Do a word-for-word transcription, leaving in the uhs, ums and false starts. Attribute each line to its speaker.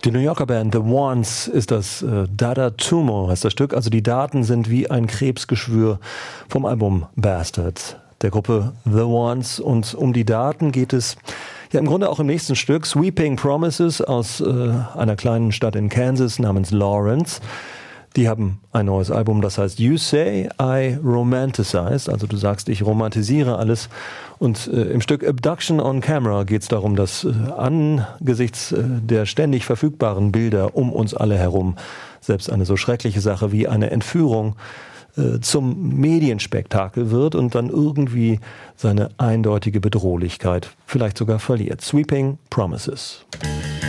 Speaker 1: Die New Yorker Band The Ones ist das, äh, Dada Tumor heißt das Stück. Also die Daten sind wie ein Krebsgeschwür vom Album Bastard der Gruppe The Ones. Und um die Daten geht es ja im Grunde auch im nächsten Stück. Sweeping Promises aus äh, einer kleinen Stadt in Kansas namens Lawrence. Die haben ein neues Album, das heißt You Say I Romanticize, also du sagst, ich romantisiere alles. Und äh, im Stück Abduction on Camera geht es darum, dass äh, angesichts äh, der ständig verfügbaren Bilder um uns alle herum selbst eine so schreckliche Sache wie eine Entführung äh, zum Medienspektakel wird und dann irgendwie seine eindeutige Bedrohlichkeit vielleicht sogar verliert. Sweeping Promises.